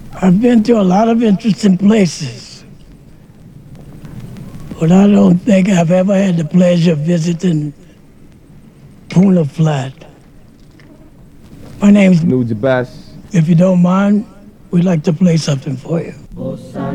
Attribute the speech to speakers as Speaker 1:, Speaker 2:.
Speaker 1: I've been to a lot of interesting places, but I don't think I've ever had the pleasure of visiting Puna Flat. My name's,
Speaker 2: Nudes Bass.
Speaker 1: if you don't mind, we'd like to play something for you.